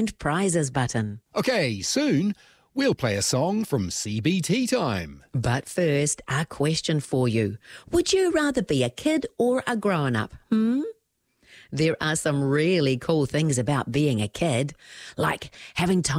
and prizes button. Okay, soon we'll play a song from CBT Time. But first, a question for you. Would you rather be a kid or a grown-up? There are some really cool things about being a kid, like having time